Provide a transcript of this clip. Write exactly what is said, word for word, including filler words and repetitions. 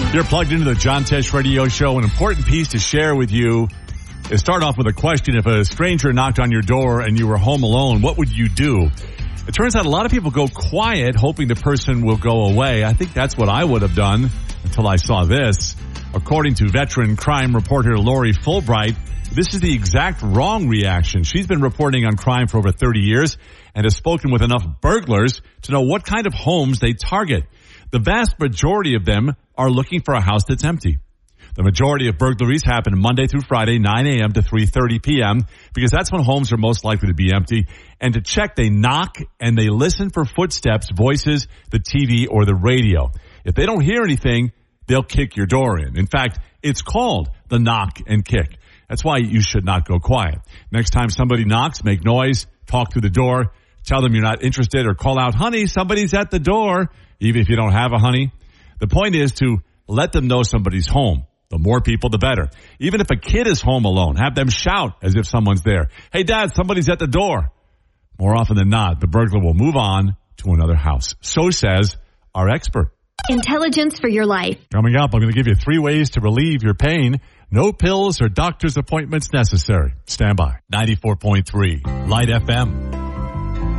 You're plugged into the John Tesh Radio Show. An important piece to share with you is start off with a question. If a stranger knocked on your door and you were home alone, what would you do? It turns out a lot of people go quiet, hoping the person will go away. I think that's what I would have done until I saw this. According to veteran crime reporter Lori Fulbright, this is the exact wrong reaction. She's been reporting on crime for over thirty years and has spoken with enough burglars to know what kind of homes they target. The vast majority of them are looking for a house that's empty. The majority of burglaries happen Monday through Friday, nine a.m. to three thirty p.m., because that's when homes are most likely to be empty. And to check, they knock and they listen for footsteps, voices, the T V, or the radio. If they don't hear anything, they'll kick your door in. In fact, it's called the knock and kick. That's why you should not go quiet. Next time somebody knocks, make noise, talk through the door, tell them you're not interested, or call out, honey, somebody's at the door, even if you don't have a honey. The point is to let them know somebody's home. The more people, the better. Even if a kid is home alone, have them shout as if someone's there. Hey, Dad, somebody's at the door. More often than not, the burglar will move on to another house. So says our expert. Intelligence for your life. Coming up, I'm going to give you three ways to relieve your pain. No pills or doctor's appointments necessary. Stand by. ninety-four point three Light F M.